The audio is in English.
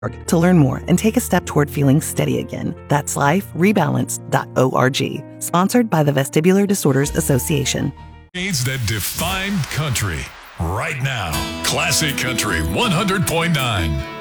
to learn more and take a step toward feeling steady again. That's liferebalanced.org. Sponsored by the Vestibular Disorders Association. That defined country right now. Classic Country 100.9.